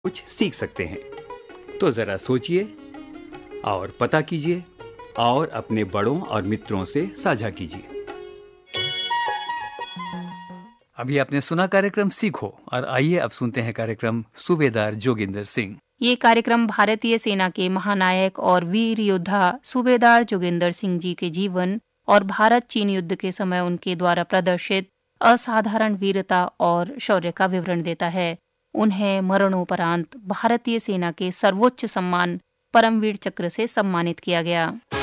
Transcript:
कुछ सीख सकते हैं। तो जरा सोचिए और पता कीजिए और अपने बड़ों और मित्रों से साझा कीजिए। अभी आपने सुना कार्यक्रम सीखो और आइए अब सुनते हैं कार्यक्रम सूबेदार जोगिंदर सिंह। ये कार्यक्रम भारतीय सेना के महानायक और वीर योद्धा सूबेदार जोगिंदर सिंह जी के जीवन और भारत चीन युद्ध के समय उनके द्वारा प्रदर्शित असाधारण वीरता और शौर्य का विवरण देता है। उन्हें मरणोपरांत भारतीय सेना के सर्वोच्च सम्मान परमवीर चक्र से सम्मानित किया गया।